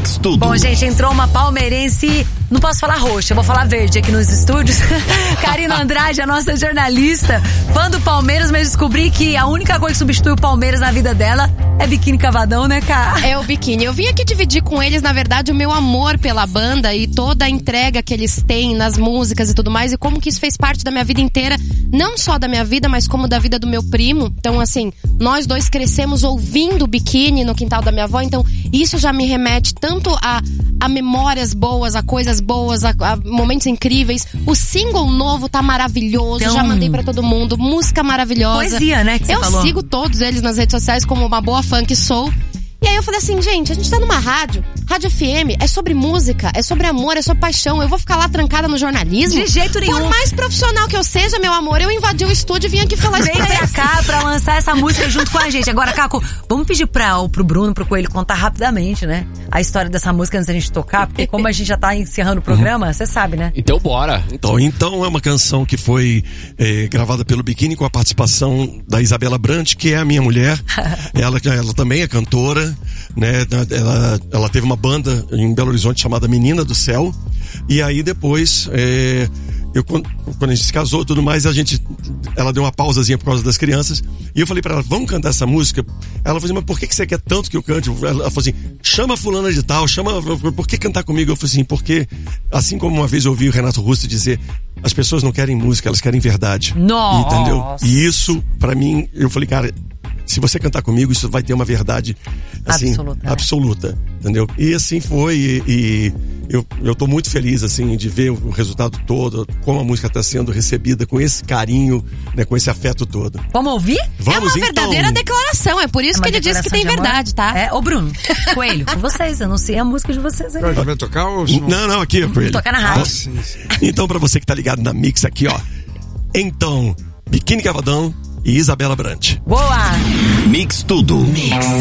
Mix Tudo. Bom, gente, entrou uma palmeirense, não posso falar roxa, eu vou falar verde aqui nos estúdios. Karina Andrade, a nossa jornalista, fã do Palmeiras, mas descobri que a única coisa que substitui o Palmeiras na vida dela é biquíni cavadão, né, cara? É o biquíni. Eu vim aqui dividir com eles, na verdade, o meu amor pela banda e toda a entrega que eles têm nas músicas e tudo mais, e como que isso fez parte da minha vida inteira, não só da minha vida, mas como da vida do meu primo. Então, assim, nós dois crescemos ouvindo o Biquíni no quintal da minha avó, então isso já me remete tanto a memórias boas, a coisas boas, a momentos incríveis. O single novo tá maravilhoso, então, já mandei pra todo mundo, música maravilhosa. Poesia, né, que você falou. Eu sigo todos eles nas redes sociais como uma boa fã que sou. E aí eu falei assim, gente, a gente tá numa rádio FM, é sobre música, é sobre amor, é sobre paixão. Eu vou ficar lá trancada no jornalismo? De jeito nenhum. Por mais profissional que eu seja, meu amor, eu invadi o estúdio e vim aqui falar isso pra cá pra lançar essa música junto com a gente. Agora, Caco, vamos pedir pro Bruno, pro Coelho contar rapidamente, né? A história dessa música antes da gente tocar, porque como a gente já tá encerrando o programa, você sabe, né? Então bora. Então é uma canção que foi gravada pelo Biquíni com a participação da Isabela Brandt, que é a minha mulher. Ela também é cantora, né? Ela teve uma banda em Belo Horizonte chamada Menina do Céu. E aí depois, quando a gente se casou e tudo mais, ela deu uma pausazinha por causa das crianças. E eu falei pra ela, vamos cantar essa música? Ela falou assim, mas por que você quer tanto que eu cante? Ela falou assim, chama fulana de tal, por que cantar comigo? Eu falei assim, porque assim como uma vez eu ouvi o Renato Russo dizer, as pessoas não querem música, elas querem verdade. Nossa! Entendeu? E isso, pra mim, eu falei, cara, se você cantar comigo, isso vai ter uma verdade assim, absoluta, entendeu? E assim foi, e eu tô muito feliz assim de ver o resultado todo, como a música tá sendo recebida com esse carinho, né, com esse afeto todo. Vamos ouvir? Vamos, é uma verdadeira declaração, é por isso que ele disse que tem verdade, tá? Ô Bruno, Coelho, com vocês, eu não sei a música de vocês aí. Vai tocar ou... Não, aqui é Coelho. Tocar na rádio. Sim. Então, pra você que tá ligado na Mix aqui, ó. Então, Biquíni Cavadão e Isabela Brandt. Boa! Mix Tudo.